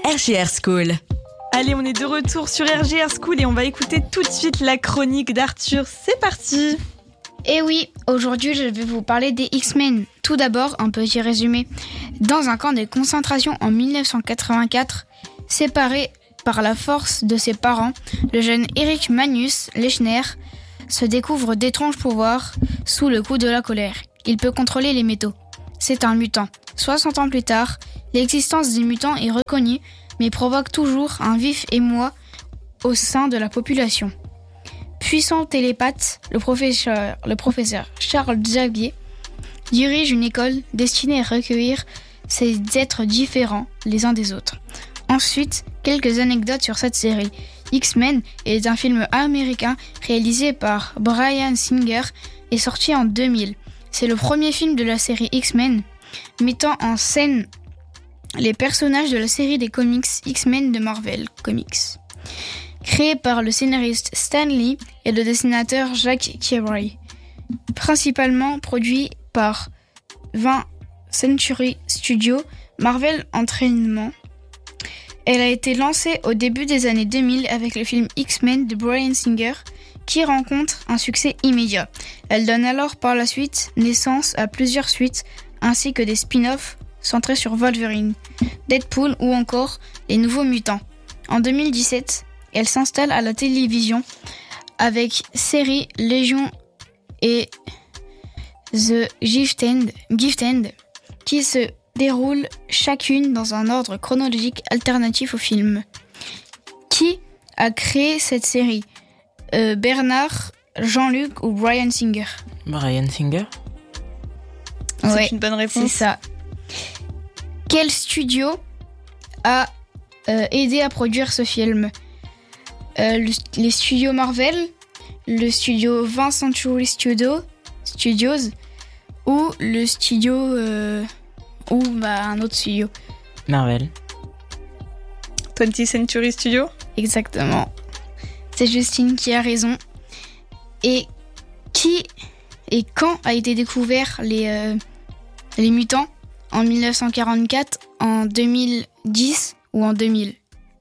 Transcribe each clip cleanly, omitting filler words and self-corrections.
RJR School. Allez, on est de retour sur RJR School et on va écouter tout de suite la chronique d'Arthur. C'est parti! Et oui, aujourd'hui je vais vous parler des X-Men. Tout d'abord, un petit résumé. Dans un camp de concentration en 1984, séparé par la force de ses parents, le jeune Eric Magnus Lechner se découvre d'étranges pouvoirs sous le coup de la colère. Il peut contrôler les métaux. C'est un mutant. 60 ans plus tard, l'existence des mutants est reconnue, mais provoque toujours un vif émoi au sein de la population. Puissant télépathe, le professeur Charles Xavier dirige une école destinée à recueillir ces êtres différents les uns des autres. Ensuite, quelques anecdotes sur cette série. X-Men est un film américain réalisé par Bryan Singer et sorti en 2000. C'est le premier film de la série X-Men mettant en scène les personnages de la série des comics X-Men de Marvel Comics. Créé par le scénariste Stan Lee et le dessinateur Jack Kirby. Principalement produit par 20th Century Studios, Marvel Entertainment. Elle a été lancée au début des années 2000 avec le film X-Men de Bryan Singer, qui rencontre un succès immédiat. Elle donne alors par la suite naissance à plusieurs suites, ainsi que des spin-offs centrés sur Wolverine, Deadpool ou encore les Nouveaux Mutants. En 2017, elle s'installe à la télévision avec série Légion et The Gifted, qui se déroulent chacune dans un ordre chronologique alternatif au film. Qui a créé cette série ? Bernard, Jean-Luc ou Bryan Singer ? Bryan Singer ? C'est une bonne réponse. C'est ça. Quel studio a aidé à produire ce film ? Les studios Marvel, le studio 20th Century Studios ou le studio un autre studio. Marvel. 20th Century Studios ? Exactement. C'est Justine qui a raison. Et qui et quand a été découvert les mutants ? En 1944, en 2010 ou en 2000 ?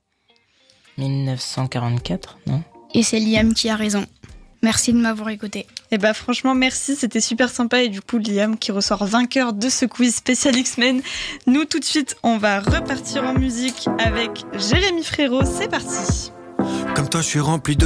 1944, non ? Et c'est Liam qui a raison. Merci de m'avoir écouté. Eh bah franchement merci, c'était super sympa et du coup Liam qui ressort vainqueur de ce quiz spécial X-Men. Nous tout de suite on va repartir en musique avec Jérémy Frérot, c'est parti. Comme toi je suis rempli de